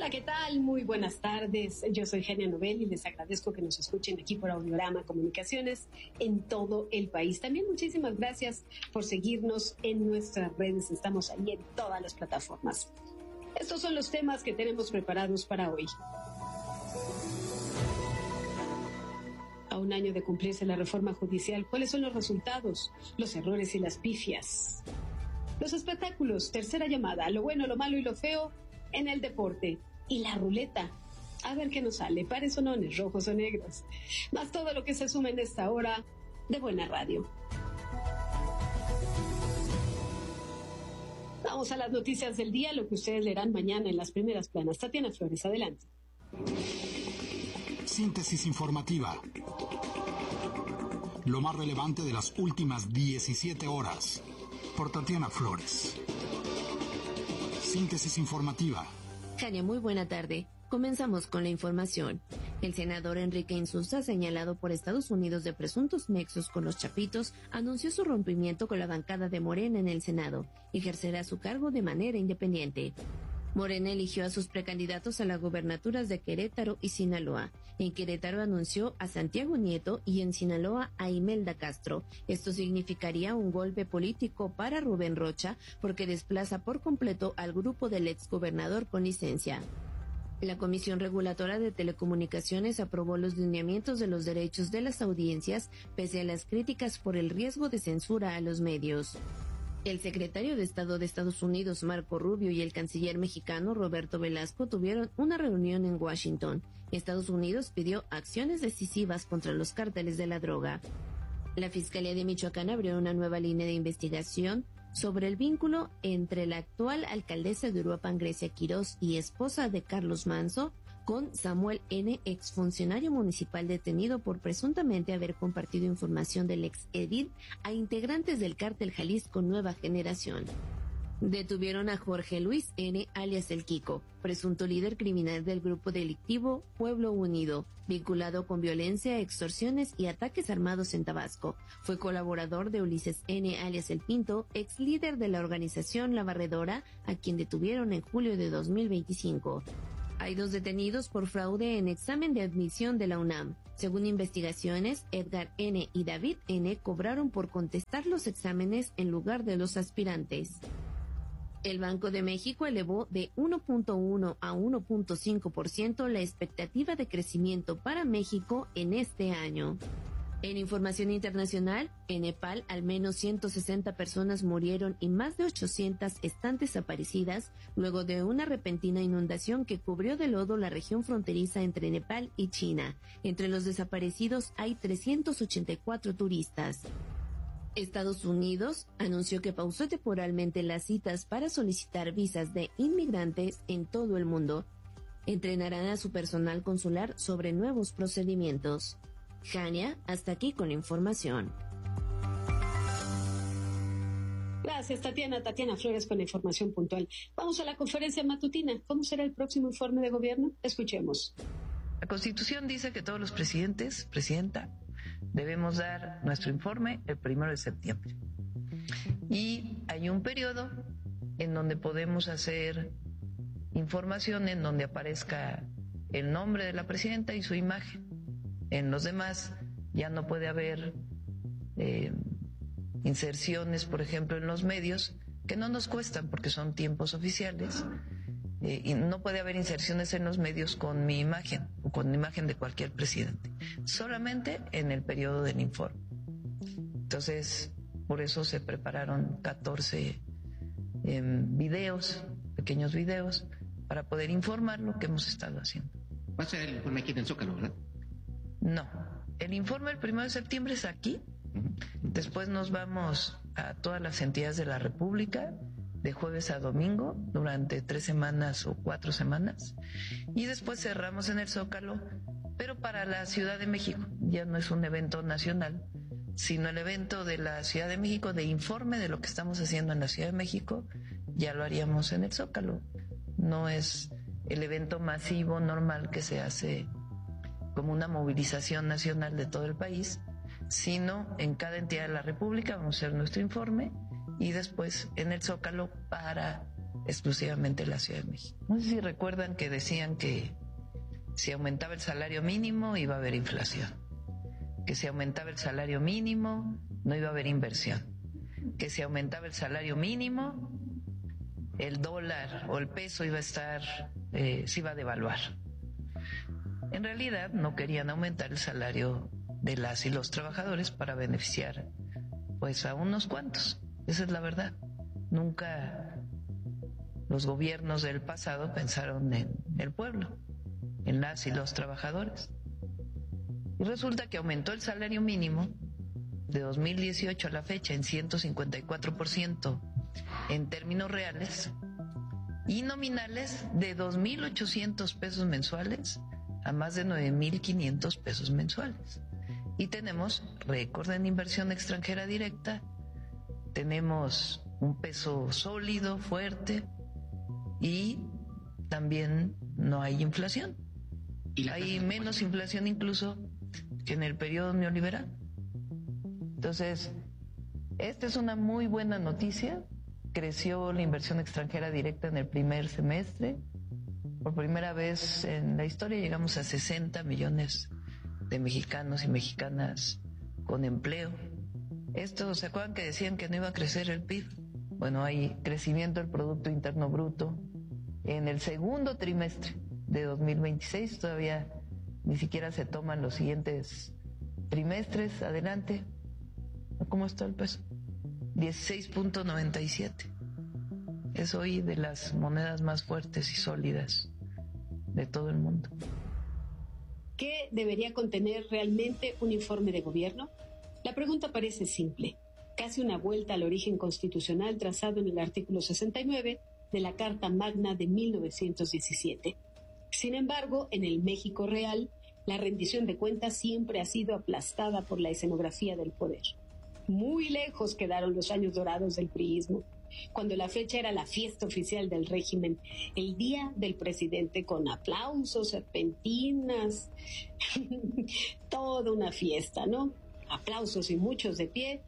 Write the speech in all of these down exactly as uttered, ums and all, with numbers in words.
Hola, ¿qué tal? Muy buenas tardes. Yo soy Genia Novel y les agradezco que nos escuchen aquí por Audiorama Comunicaciones en todo el país. También muchísimas gracias por seguirnos en nuestras redes. Estamos ahí en todas las plataformas. Estos son los temas que tenemos preparados para hoy. A un año de cumplirse la reforma judicial, ¿cuáles son los resultados, los errores y las pifias? Los espectáculos, tercera llamada, lo bueno, lo malo y lo feo en el deporte. Y la ruleta, a ver qué nos sale, pares o nones, rojos o negros. Más todo lo que se suma en esta hora de Buena Radio. Vamos a las noticias del día, lo que ustedes leerán mañana en las primeras planas. Tatiana Flores, adelante. Síntesis informativa. Lo más relevante de las últimas diecisiete horas. Por Tatiana Flores. Síntesis informativa. Jania, muy buena tarde. Comenzamos con la información. El senador Enrique Insulza, señalado por Estados Unidos de presuntos nexos con los Chapitos, anunció su rompimiento con la bancada de Morena en el Senado y ejercerá su cargo de manera independiente. Morena eligió a sus precandidatos a las gobernaturas de Querétaro y Sinaloa. En Querétaro anunció a Santiago Nieto y en Sinaloa a Imelda Castro. Esto significaría un golpe político para Rubén Rocha porque desplaza por completo al grupo del exgobernador con licencia. La Comisión Reguladora de Telecomunicaciones aprobó los lineamientos de los derechos de las audiencias pese a las críticas por el riesgo de censura a los medios. El secretario de Estado de Estados Unidos, Marco Rubio, y el canciller mexicano, Roberto Velasco, tuvieron una reunión en Washington. Estados Unidos pidió acciones decisivas contra los cárteles de la droga. La Fiscalía de Michoacán abrió una nueva línea de investigación sobre el vínculo entre la actual alcaldesa de Uruapan, Grecia Quirós, y esposa de Carlos Manzo, con Samuel N., exfuncionario municipal detenido por presuntamente haber compartido información del ex edil a integrantes del cártel Jalisco Nueva Generación. Detuvieron a Jorge Luis N., alias El Kiko, presunto líder criminal del grupo delictivo Pueblo Unido, vinculado con violencia, extorsiones y ataques armados en Tabasco. Fue colaborador de Ulises N., alias El Pinto, ex líder de la organización La Barredora, a quien detuvieron en julio de dos mil veinticinco. Hay dos detenidos por fraude en examen de admisión de la UNAM. Según investigaciones, Edgar N. y David N. cobraron por contestar los exámenes en lugar de los aspirantes. El Banco de México elevó de uno punto uno a uno punto cinco por ciento la expectativa de crecimiento para México en este año. En información internacional, en Nepal al menos ciento sesenta personas murieron y más de ochocientas están desaparecidas luego de una repentina inundación que cubrió de lodo la región fronteriza entre Nepal y China. Entre los desaparecidos hay trescientos ochenta y cuatro turistas. Estados Unidos anunció que pausó temporalmente las citas para solicitar visas de inmigrantes en todo el mundo. Entrenarán a su personal consular sobre nuevos procedimientos. Jania, hasta aquí con la información. Gracias, Tatiana. Tatiana Flores con la información puntual. Vamos a la conferencia matutina. ¿Cómo será el próximo informe de gobierno? Escuchemos. La Constitución dice que todos los presidentes, presidenta, debemos dar nuestro informe el primero de septiembre. Y hay un periodo en donde podemos hacer información en donde aparezca el nombre de la presidenta y su imagen. En los demás ya no puede haber eh, inserciones, por ejemplo, en los medios, que no nos cuestan porque son tiempos oficiales, eh, y no puede haber inserciones en los medios con mi imagen o con la imagen de cualquier presidente, solamente en el periodo del informe. Entonces, por eso se prepararon catorce eh, videos, pequeños videos, para poder informar lo que hemos estado haciendo. Va a ser el informe aquí en el Zócalo, ¿verdad? No, el informe el primero de septiembre es aquí, después nos vamos a todas las entidades de la República, de jueves a domingo, durante tres semanas o cuatro semanas, y después cerramos en el Zócalo, pero para la Ciudad de México, ya no es un evento nacional, sino el evento de la Ciudad de México, de informe de lo que estamos haciendo en la Ciudad de México, ya lo haríamos en el Zócalo, no es el evento masivo normal que se hace como una movilización nacional de todo el país, sino en cada entidad de la República vamos a hacer nuestro informe y después en el Zócalo para exclusivamente la Ciudad de México. No sé si recuerdan que decían que si aumentaba el salario mínimo iba a haber inflación, que si aumentaba el salario mínimo no iba a haber inversión, que si aumentaba el salario mínimo el dólar o el peso iba a estar, eh, se iba a devaluar. En realidad no querían aumentar el salario de las y los trabajadores para beneficiar pues a unos cuantos. Esa es la verdad. Nunca los gobiernos del pasado pensaron en el pueblo, en las y los trabajadores. Y resulta que aumentó el salario mínimo de dos mil dieciocho a la fecha en ciento cincuenta y cuatro por ciento en términos reales y nominales de dos mil ochocientos pesos mensuales a más de nueve mil quinientos pesos mensuales. Y tenemos récord en inversión extranjera directa, tenemos un peso sólido, fuerte, y también no hay inflación. ¿Y hay menos inflación incluso que en el periodo neoliberal? Entonces, esta es una muy buena noticia. Creció la inversión extranjera directa en el primer semestre. Por primera vez en la historia llegamos a sesenta millones de mexicanos y mexicanas con empleo. Esto, ¿se acuerdan que decían que no iba a crecer el P I B? Bueno, hay crecimiento del Producto Interno Bruto en el segundo trimestre de dos mil veintiséis. Todavía ni siquiera se toman los siguientes trimestres. Adelante. ¿Cómo está el peso? dieciséis punto noventa y siete. Es hoy de las monedas más fuertes y sólidas de todo el mundo. ¿Qué debería contener realmente un informe de gobierno? La pregunta parece simple, casi una vuelta al origen constitucional trazado en el artículo sesenta y nueve de la Carta Magna de mil novecientos diecisiete. Sin embargo, en el México real, la rendición de cuentas siempre ha sido aplastada por la escenografía del poder. Muy lejos quedaron los años dorados del priismo, cuando la fecha era la fiesta oficial del régimen, el día del presidente con aplausos, serpentinas, toda una fiesta, ¿no? Aplausos y muchos de pie,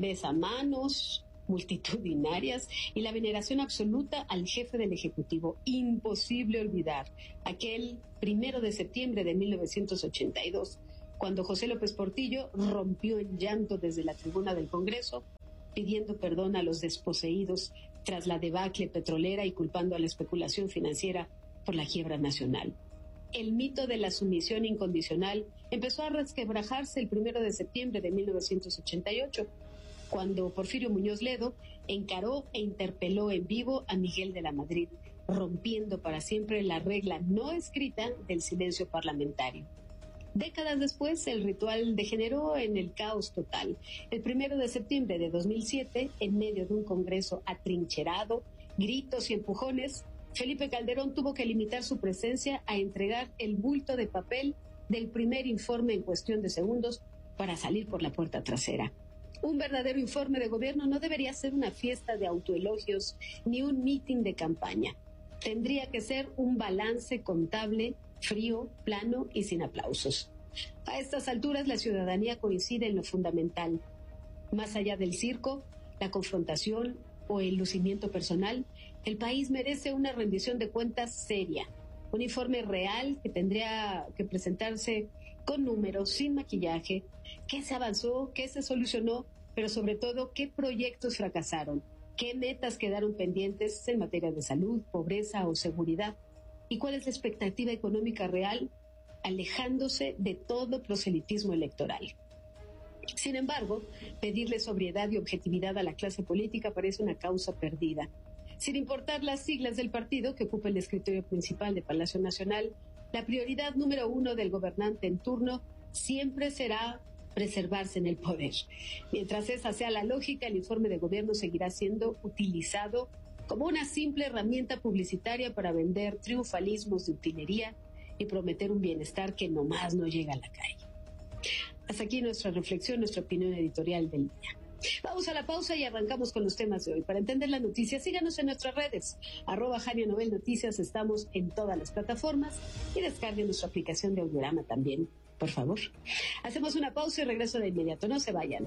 besamanos multitudinarias y la veneración absoluta al jefe del Ejecutivo. Imposible olvidar aquel primero de septiembre de mil novecientos ochenta y dos, cuando José López Portillo rompió en llanto desde la tribuna del Congreso, pidiendo perdón a los desposeídos tras la debacle petrolera y culpando a la especulación financiera por la quiebra nacional. El mito de la sumisión incondicional empezó a resquebrajarse el primero de septiembre de mil novecientos ochenta y ocho, cuando Porfirio Muñoz Ledo encaró e interpeló en vivo a Miguel de la Madrid, rompiendo para siempre la regla no escrita del silencio parlamentario. Décadas después, el ritual degeneró en el caos total. El primero de septiembre de dos mil siete, en medio de un Congreso atrincherado, gritos y empujones, Felipe Calderón tuvo que limitar su presencia a entregar el bulto de papel del primer informe en cuestión de segundos para salir por la puerta trasera. Un verdadero informe de gobierno no debería ser una fiesta de autoelogios ni un mitin de campaña. Tendría que ser un balance contable, frío, plano y sin aplausos. A estas alturas la ciudadanía coincide en lo fundamental. Más allá del circo, la confrontación o el lucimiento personal, el país merece una rendición de cuentas seria, un informe real que tendría que presentarse con números, sin maquillaje, qué se avanzó, qué se solucionó, pero sobre todo qué proyectos fracasaron, qué metas quedaron pendientes en materia de salud, pobreza o seguridad, y cuál es la expectativa económica real, alejándose de todo proselitismo electoral. Sin embargo, pedirle sobriedad y objetividad a la clase política parece una causa perdida. Sin importar las siglas del partido que ocupa el escritorio principal de Palacio Nacional, la prioridad número uno del gobernante en turno siempre será preservarse en el poder. Mientras esa sea la lógica, el informe de gobierno seguirá siendo utilizado como una simple herramienta publicitaria para vender triunfalismos de utilería y prometer un bienestar que nomás no llega a la calle. Hasta aquí nuestra reflexión, nuestra opinión editorial del día. Vamos a la pausa y arrancamos con los temas de hoy. Para entender la noticia, síganos en nuestras redes, arroba Jania Novel Noticias, estamos en todas las plataformas y descarguen nuestra aplicación de Audiorama también, por favor. Hacemos una pausa y regreso de inmediato, no se vayan.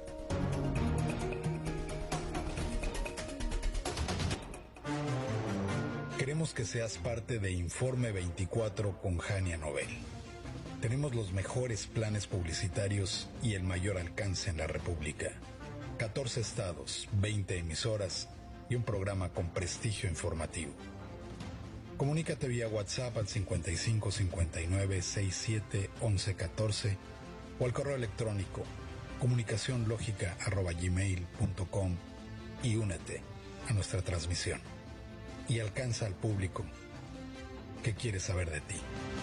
Queremos que seas parte de Informe veinticuatro con Jania Nobel. Tenemos los mejores planes publicitarios y el mayor alcance en la República. catorce estados, veinte emisoras y un programa con prestigio informativo. Comunícate vía WhatsApp al cincuenta y cinco cincuenta y nueve sesenta y siete once catorce o al correo electrónico comunicacionlógica arroba gmail punto com y únete a nuestra transmisión y alcanza al público que quiere saber de ti.